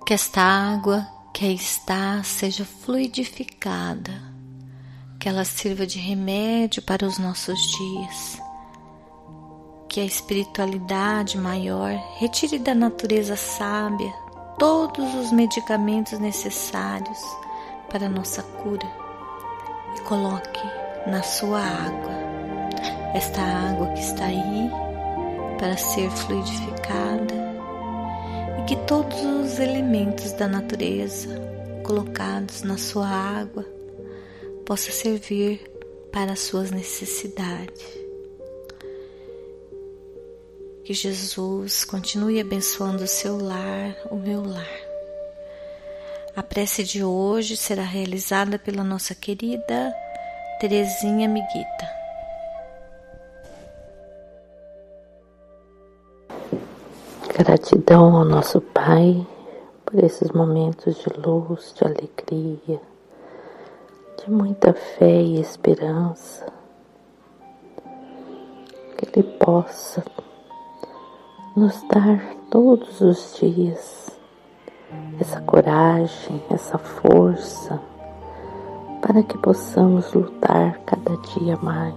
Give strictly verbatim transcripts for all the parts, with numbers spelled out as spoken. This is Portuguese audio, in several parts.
Que esta água que aí está seja fluidificada, que ela sirva de remédio para os nossos dias, que a espiritualidade maior retire da natureza sábia todos os medicamentos necessários para a nossa cura e coloque na sua água, esta água que está aí para ser fluidificada, e que todos os elementos da natureza colocados na sua água possa servir para as suas necessidades. Que Jesus continue abençoando o seu lar, o meu lar. A prece de hoje será realizada pela nossa querida Terezinha Miguita. Gratidão ao nosso Pai por esses momentos de luz, de alegria, de muita fé e esperança. Que Ele possa nos dar todos os dias essa coragem, essa força, para que possamos lutar cada dia mais,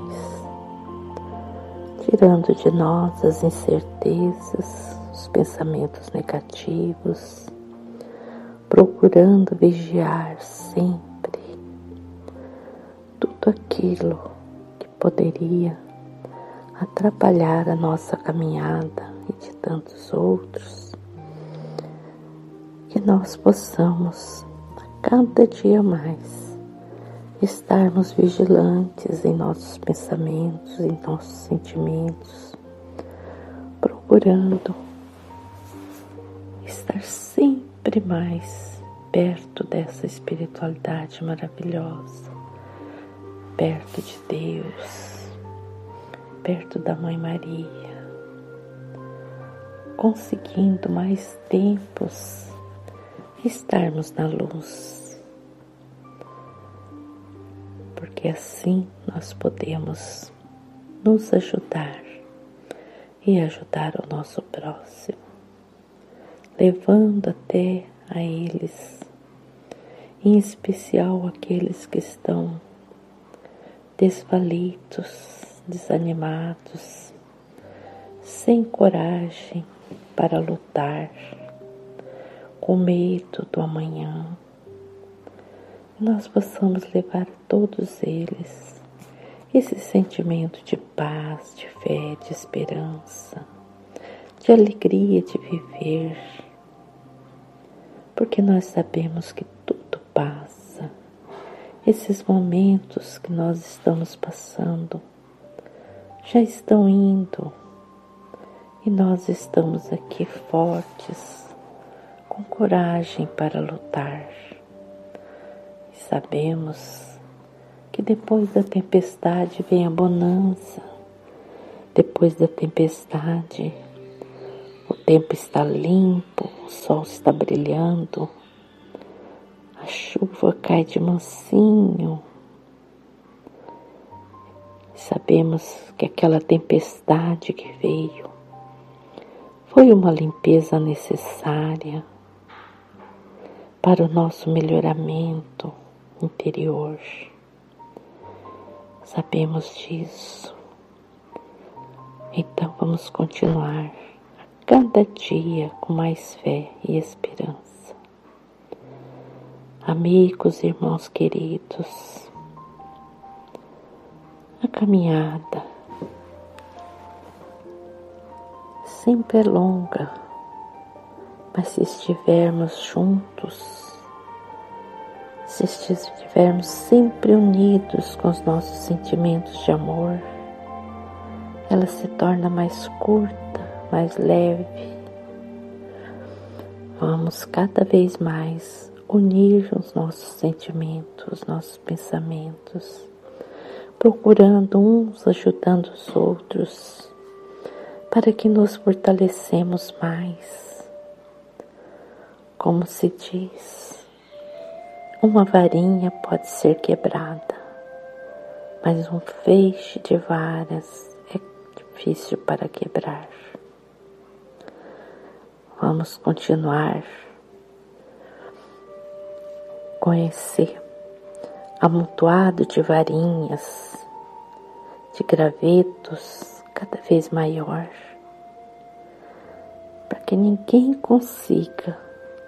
tirando de nós as incertezas, os pensamentos negativos, procurando vigiar sempre tudo aquilo que poderia atrapalhar a nossa caminhada e de tantos outros, que nós possamos a cada dia mais estarmos vigilantes em nossos pensamentos, em nossos sentimentos, procurando estar sempre mais perto dessa espiritualidade maravilhosa, perto de Deus, perto da Mãe Maria, conseguindo mais tempos estarmos na luz, porque assim nós podemos nos ajudar e ajudar o nosso próximo, levando até a eles, em especial aqueles que estão desvalidos, desanimados, sem coragem para lutar, com medo do amanhã. Nós possamos levar a todos eles esse sentimento de paz, de fé, de esperança, de alegria de viver, porque nós sabemos que tudo passa. Esses momentos que nós estamos passando já estão indo e nós estamos aqui fortes, com coragem para lutar. E sabemos que depois da tempestade vem a bonança, depois da tempestade o tempo está limpo, o sol está brilhando, a chuva cai de mansinho. Sabemos que aquela tempestade que veio foi uma limpeza necessária para o nosso melhoramento interior. Sabemos disso. Então vamos continuar a cada dia com mais fé e esperança. Amigos, irmãos queridos, a caminhada sempre é longa, mas se estivermos juntos, se estivermos sempre unidos com os nossos sentimentos de amor, ela se torna mais curta, mais leve. Vamos cada vez mais unir os nossos sentimentos, os nossos pensamentos, procurando uns ajudando os outros, para que nos fortalecemos mais. Como se diz, uma varinha pode ser quebrada, mas um feixe de varas é difícil para quebrar. Vamos continuar com esse amontoado de varinhas, de gravetos cada vez maior, para que ninguém consiga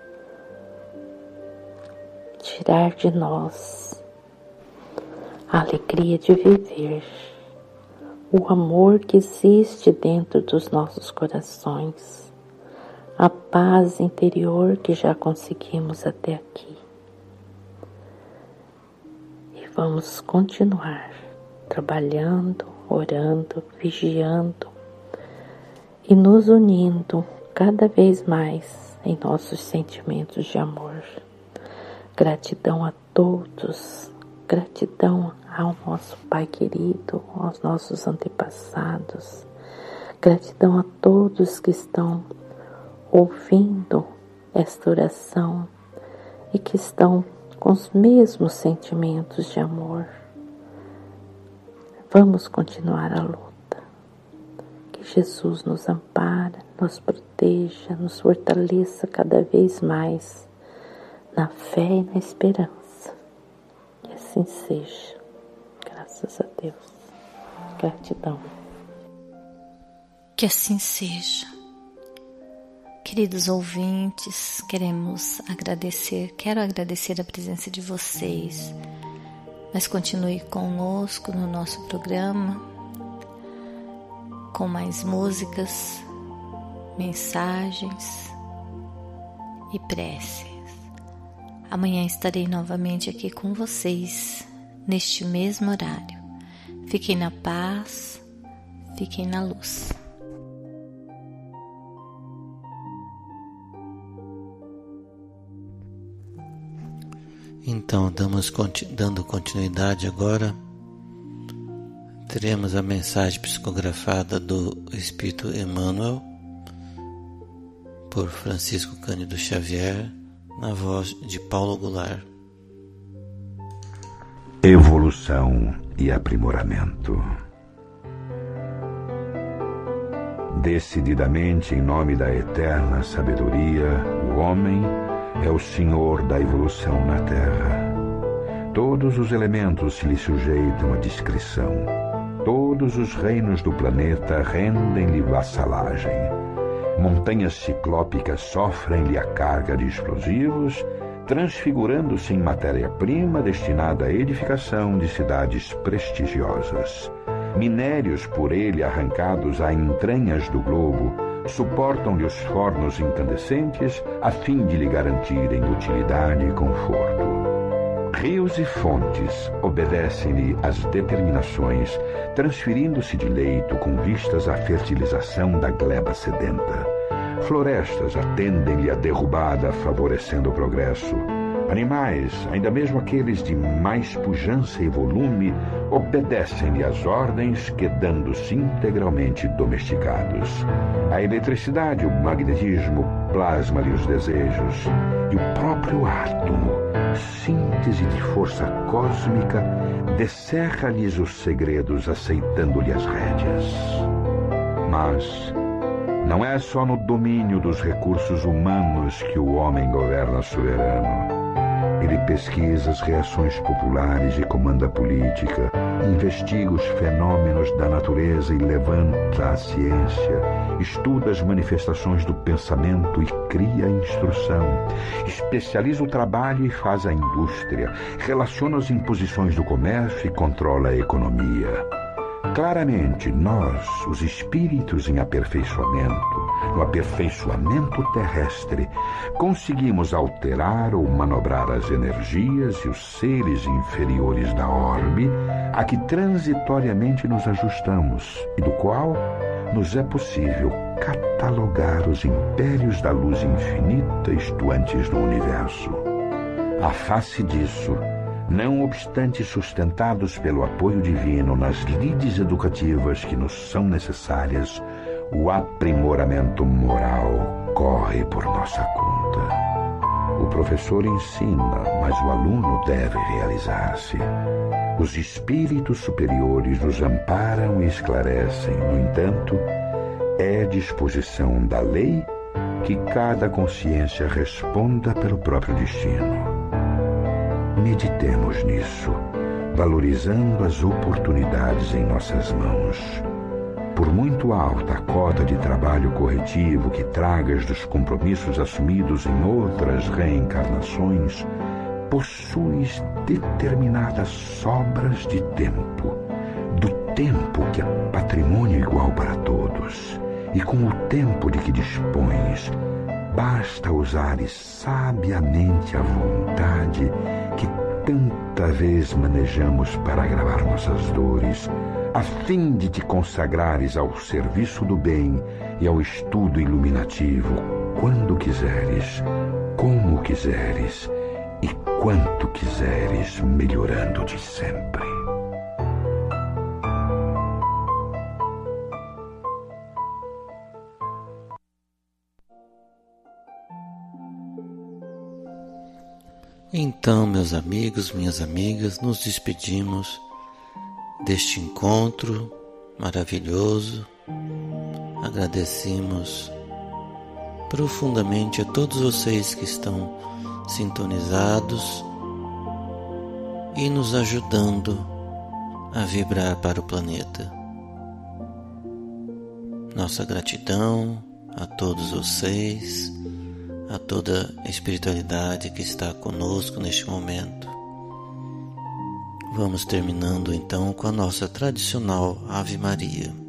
tirar de nós a alegria de viver, o amor que existe dentro dos nossos corações, a paz interior que já conseguimos até aqui. E vamos continuar trabalhando, orando, vigiando e nos unindo cada vez mais em nossos sentimentos de amor. Gratidão a todos, gratidão ao nosso Pai querido, aos nossos antepassados, gratidão a todos que estão ouvindo esta oração e que estão com os mesmos sentimentos de amor. Vamos continuar a luta. Que Jesus nos ampare, nos proteja, nos fortaleça cada vez mais na fé e na esperança. Que assim seja. Graças a Deus. Gratidão. Que assim seja. Queridos ouvintes, queremos agradecer, quero agradecer a presença de vocês, mas continue conosco no nosso programa, com mais músicas, mensagens e preces. Amanhã estarei novamente aqui com vocês, neste mesmo horário. Fiquem na paz, fiquem na luz. Então, damos, dando continuidade agora, teremos a mensagem psicografada do Espírito Emmanuel, por Francisco Cândido Xavier, na voz de Paulo Goulart. Evolução e aprimoramento. Decididamente, em nome da eterna sabedoria, o homem é o senhor da evolução na Terra. Todos os elementos se lhe sujeitam à discrição. Todos os reinos do planeta rendem-lhe vassalagem. Montanhas ciclópicas sofrem-lhe a carga de explosivos, transfigurando-se em matéria-prima destinada à edificação de cidades prestigiosas. Minérios por ele arrancados a entranhas do globo suportam-lhe os fornos incandescentes a fim de lhe garantirem utilidade e conforto. Rios e fontes obedecem-lhe às determinações, transferindo-se de leito com vistas à fertilização da gleba sedenta. Florestas atendem-lhe a derrubada, favorecendo o progresso. Animais, ainda mesmo aqueles de mais pujança e volume, obedecem-lhe às ordens, quedando-se integralmente domesticados. A eletricidade, o magnetismo, plasma-lhe os desejos, e o próprio átomo, síntese de força cósmica, descerra-lhes os segredos, aceitando-lhe as rédeas. Mas não é só no domínio dos recursos humanos que o homem governa soberano. Ele pesquisa as reações populares e comanda a política, investiga os fenômenos da natureza e levanta a ciência, estuda as manifestações do pensamento e cria a instrução, especializa o trabalho e faz a indústria, relaciona as imposições do comércio e controla a economia. Claramente, nós, os espíritos em aperfeiçoamento, no aperfeiçoamento terrestre, conseguimos alterar ou manobrar as energias e os seres inferiores da orbe a que transitoriamente nos ajustamos e do qual nos é possível catalogar os impérios da luz infinita estuantes no universo. À face disso, não obstante sustentados pelo apoio divino nas lides educativas que nos são necessárias, o aprimoramento moral corre por nossa conta. O professor ensina, mas o aluno deve realizar-se. Os espíritos superiores nos amparam e esclarecem. No entanto, é disposição da lei que cada consciência responda pelo próprio destino. Meditemos nisso, valorizando as oportunidades em nossas mãos. Por muito alta a cota de trabalho corretivo que tragas dos compromissos assumidos em outras reencarnações, possuis determinadas sobras de tempo, do tempo que é patrimônio igual para todos, e com o tempo de que dispões, basta usares sabiamente a vontade que tanta vez manejamos para agravar nossas dores, a fim de te consagrares ao serviço do bem e ao estudo iluminativo, quando quiseres, como quiseres e quanto quiseres, melhorando-te sempre. Então, meus amigos, minhas amigas, nos despedimos deste encontro maravilhoso. Agradecemos profundamente a todos vocês que estão sintonizados e nos ajudando a vibrar para o planeta. Nossa gratidão a todos vocês, a toda a espiritualidade que está conosco neste momento. Vamos terminando então com a nossa tradicional Ave Maria.